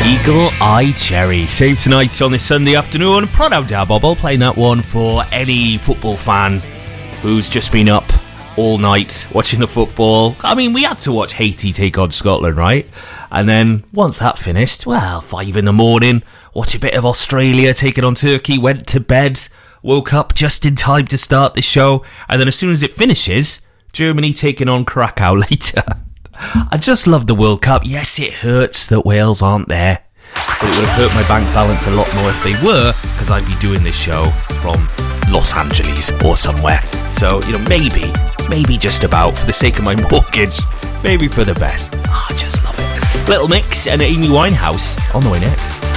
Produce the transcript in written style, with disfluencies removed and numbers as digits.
Eagle Eye Cherry. Save tonight on this Sunday afternoon. Proud out Dad Bobble playing that one for any football fan who's just been up all night watching the football. I mean, we had to watch Haiti take on Scotland, right? And then once that finished, 5 in the morning, watch a bit of Australia taking on Turkey, went to bed, woke up just in time to start the show, and then as soon as it finishes, Germany taking on Krakow later. I just love the World Cup. Yes, it hurts that Wales aren't there, but it would have hurt my bank balance a lot more if they were, because I'd be doing this show from Los Angeles or somewhere. So, maybe just about for the sake of my mortgage, maybe for the best. I just love it. Little Mix and Amy Winehouse on the way next.